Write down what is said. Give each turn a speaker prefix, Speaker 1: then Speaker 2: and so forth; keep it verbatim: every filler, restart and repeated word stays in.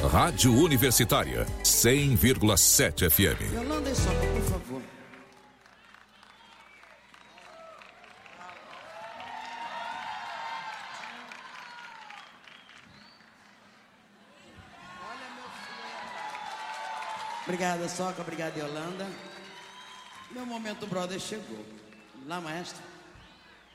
Speaker 1: Rádio Universitária, cem vírgula sete F M.
Speaker 2: Yolanda e Soca, por favor. Obrigada, Soca. Obrigada, Yolanda. Meu momento, brother, chegou. Lá, maestro.